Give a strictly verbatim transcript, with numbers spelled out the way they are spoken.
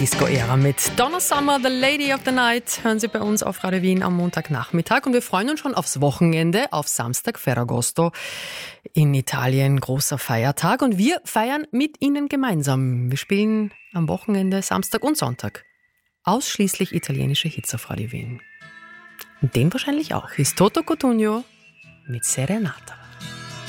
Disco-Ära mit Donna Summer, The Lady of the Night, hören Sie bei uns auf Radio Wien am Montagnachmittag. Und wir freuen uns schon aufs Wochenende, auf Samstag, Ferragosto in Italien, großer Feiertag. Und wir feiern mit Ihnen gemeinsam. Wir spielen am Wochenende, Samstag und Sonntag, ausschließlich italienische Hits auf Radio Wien. Und den wahrscheinlich auch. Ist Toto Cutugno mit Serenata.